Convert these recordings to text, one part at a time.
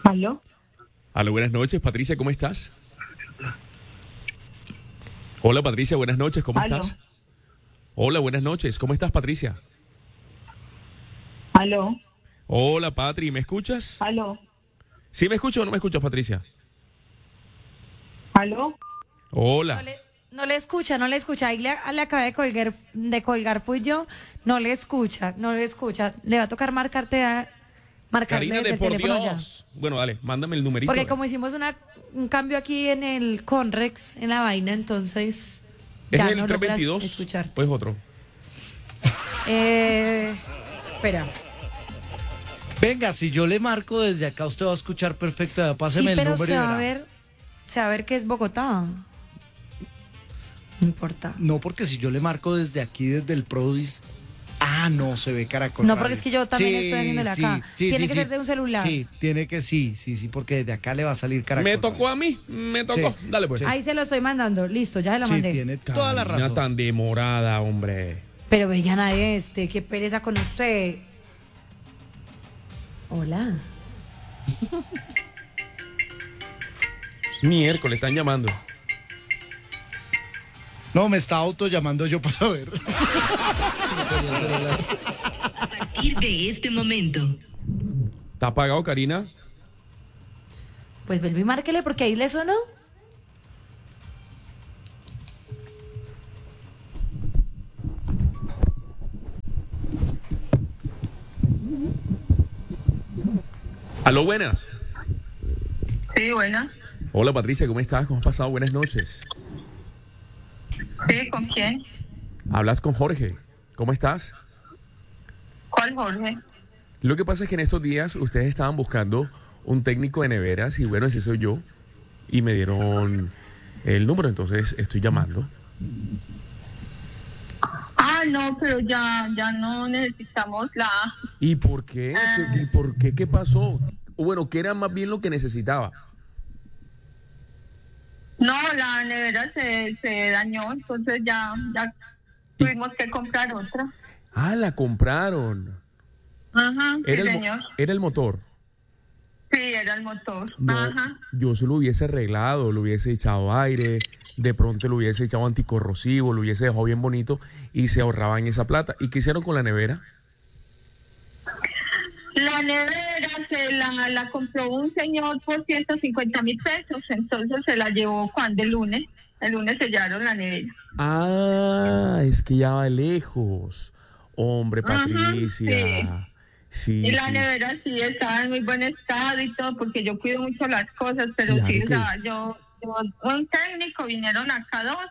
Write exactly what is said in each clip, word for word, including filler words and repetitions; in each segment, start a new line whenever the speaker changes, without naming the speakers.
¿Aló?
Aló, buenas noches, Patricia, ¿cómo estás? Hola, Patricia, buenas noches, ¿cómo
¿Aló?
estás? Hola, buenas noches, ¿cómo estás, Patricia?
¿Aló?
Hola, Patri, ¿me escuchas?
¿Aló?
¿Sí me escuchas o no me escuchas, Patricia?
¿Aló?
No
Hola.
le, no le escucha, no le escucha. Ahí le, le acabé de colgar, de colgar fui yo. No le escucha, no le escucha. Le va a tocar marcarte a, marcarle
Karina,
desde
de
el
por
teléfono ya.
Dios. Bueno, dale, mándame el numerito.
Porque como hicimos una, un cambio aquí en el Conrex, en la vaina, entonces
¿Es
ya
el
no logras
trescientos veintidós
escucharte.
o es otro?
Eh, espera.
Venga, si yo le marco desde acá, usted va a escuchar perfecto.
Sí,
Páseme el
pero
número y
se va a
verá.
ver, se va a ver que es Bogotá. No importa.
No, porque si yo le marco desde aquí, desde el Prodis. Ah, no, se ve Caracol
No,
Radio.
porque es que yo también estoy haciéndole
sí,
acá.
sí,
Tiene
sí,
que
sí.
ser de un celular.
Sí, tiene que sí, sí, sí, porque desde acá le va a salir Caracol
Me tocó
Radio.
a mí, me tocó.
Sí.
Dale, pues.
Sí.
Ahí se lo estoy mandando. Listo, ya se la
Sí,
mandé.
tiene toda la
Karina,
razón.
tan demorada, hombre.
Pero vean a este, qué pereza con usted. Hola.
Miércoles, están llamando.
No, me está auto llamando yo para saber.
A partir de este momento.
¿Está apagado, Karina?
Pues vuelve y márquele porque ahí le sonó.
Aló, buenas.
Sí, buena.
Hola, Patricia, ¿cómo estás? ¿Cómo has pasado? Buenas noches.
Sí, ¿con quién?
Hablas con Jorge. ¿Cómo estás?
¿Cuál Jorge?
Lo que pasa es que en estos días ustedes estaban buscando un técnico de neveras y bueno, ese soy yo. Y me dieron el número, entonces estoy llamando.
Ah, no, pero ya, ya no necesitamos la...
¿Y por qué?
Ah.
¿Y por qué? ¿Qué pasó? O bueno, ¿qué era más bien lo que necesitaba?
No, la nevera se, se dañó, entonces ya, ya
¿Y?
tuvimos que comprar otra.
Ah, la compraron.
Ajá, sí,
Era el, mo-
señor.
era el motor.
Sí, era el motor.
No,
Ajá.
yo se lo hubiese arreglado, le hubiese echado aire, de pronto le hubiese echado anticorrosivo, lo hubiese dejado bien bonito y se ahorraban esa plata. ¿Y qué hicieron con la nevera?
La nevera se la, la compró un señor por ciento cincuenta mil pesos, entonces se la llevó cuando el lunes. El lunes sellaron la nevera.
Ah, es que ya va lejos. Hombre,
Ajá,
Patricia. Sí,
Y la
sí.
nevera sí estaba en muy buen estado y todo, porque yo cuido mucho las cosas, pero
Claro
sí, o
que-
sea, yo, yo, un técnico, vinieron acá dos,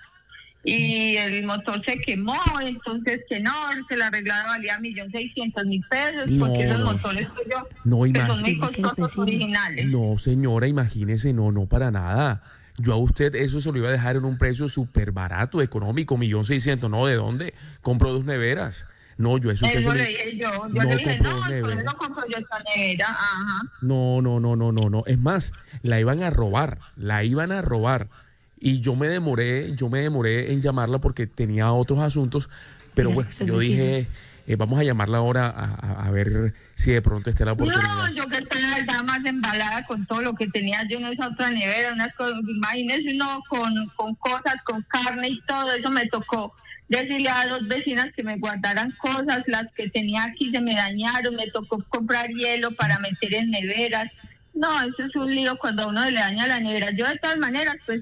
y el motor se quemó, entonces que no, que la arreglada valía un millón seiscientos mil pesos,
No.
porque esos motores tuyos,
No,
que son muy
imagínese.
costosos originales.
No, señora, imagínese, no, no, para nada. Yo a usted eso se lo iba a dejar en un precio súper barato, económico, millón seiscientos. No, ¿de dónde? Compro dos neveras. No, yo eso usted
Eso
se
le
lo-
dije yo, yo
No
le dije,
compró
no, por eso
nevera.
no compro yo esta nevera, ajá.
No, no, no, no, no, no. Es más, la iban a robar, la iban a robar. Y yo me demoré, yo me demoré en llamarla porque tenía otros asuntos. Pero
Mira,
bueno,
usted
yo
me
dije, eh, vamos a llamarla ahora a, a- a ver si de pronto está la oportunidad.
No, yo que estaba ya más embalada con todo lo que tenía yo en esa otra nevera, unas cosas, imagínese uno con, con cosas, con carne y todo eso, me tocó decirle a dos vecinas que me guardaran cosas, las que tenía aquí se me dañaron, me tocó comprar hielo para meter en neveras. No, eso es un lío cuando a uno le daña la nevera. Yo de todas maneras, pues,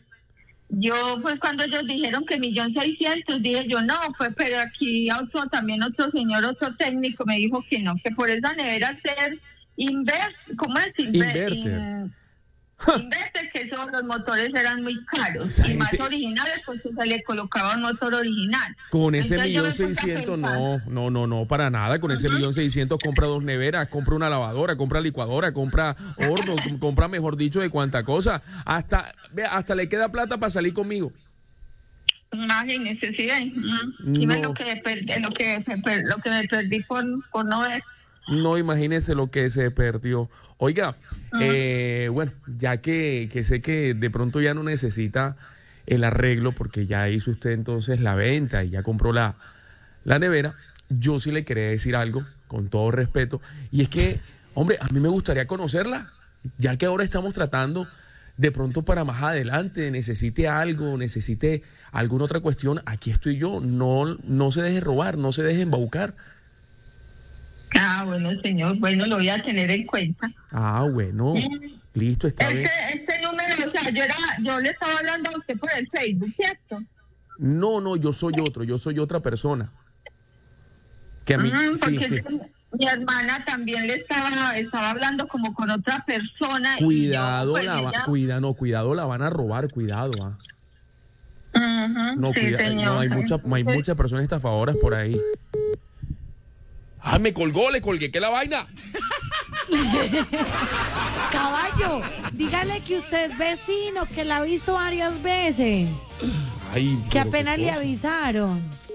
yo pues cuando ellos dijeron que millón seiscientos, dije yo no, pues pero aquí otro, también otro señor, otro técnico me dijo que no, que por esa nevera ser invert, ¿cómo es? Inver-
Inverter.
in- Inverter, que esos los motores eran muy caros
Esa
y más
gente-
originales, pues se le colocaba un motor original.
Con ese
Entonces, yo
millón
me puse a
seiscientos,
pensar.
no, no, no, no, para nada. Con ese millón seiscientos compra dos neveras, compra una lavadora, compra licuadora, compra horno, com- compra, mejor dicho, de cuánta cosa. Hasta, vea, hasta le queda plata para salir conmigo.
Imagínese, sí, ¿eh? Ujú. Dime
No.
lo que perdí, lo que per- lo que me perdí por, por no ver.
No, imagínese lo que se perdió. Oiga,
Ah.
eh, bueno, ya que, que sé que de pronto ya no necesita el arreglo porque ya hizo usted entonces la venta y ya compró la, la nevera, yo sí le quería decir algo, con todo respeto, y es que, hombre, a mí me gustaría conocerla. ya que ahora estamos tratando de pronto para más adelante, necesite algo, necesite alguna otra cuestión, aquí estoy yo, no, no se deje robar, no se deje embaucar.
Ah, bueno, señor, bueno, lo voy a tener en cuenta.
Ah, bueno, listo, está
Este,
bien.
este número, o sea, yo era, yo le estaba hablando a usted por el Facebook, ¿cierto?
No, no, yo soy otro, yo soy otra persona. Que a mí,
Mm,
sí,
porque
sí.
es que mi hermana también le estaba, estaba hablando como con otra persona.
Cuidado,
y yo, pues,
la, va-
ella-
cuida, no, cuidado, la van a robar, cuidado, ah.
Ujú,
No,
sí,
cuida-
señor.
no, hay, mucha, hay
Entonces,
muchas personas estafadoras por ahí. Ah, me colgó, le colgué, ¿qué la vaina?
Caballo, dígale que usted es vecino, que la ha visto varias veces,
Ay,
que
pero qué
apenas le
cosa.
avisaron.